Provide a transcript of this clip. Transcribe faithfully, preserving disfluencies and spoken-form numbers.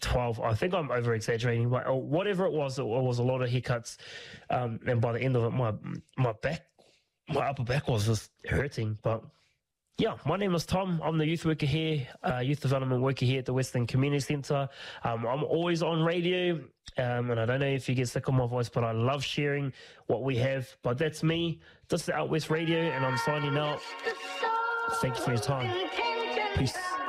twelve. I think I'm over exaggerating, but whatever it was, it was a lot of haircuts. Um, and by the end of it, my my back, my upper back was just hurting. But yeah, my name is Tom. I'm the youth worker here, uh, youth development worker here at the Western Community Centre. Um, I'm always on radio, um, and I don't know if you get sick of my voice, but I love sharing what we have. But that's me. This is Out West Radio, and I'm signing out. Thank you for your time. Peace.